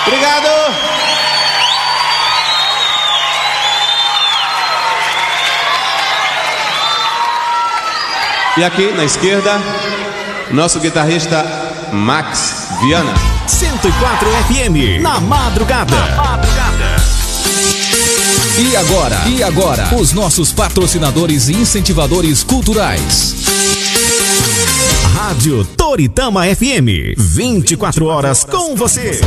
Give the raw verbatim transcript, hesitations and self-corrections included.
Obrigado. E aqui na esquerda, nosso guitarrista Max Viana. cento e quatro F M, na madrugada. Na madrugada. E agora, e agora, os nossos patrocinadores e incentivadores culturais. Rádio Toritama F M, vinte e quatro horas com você.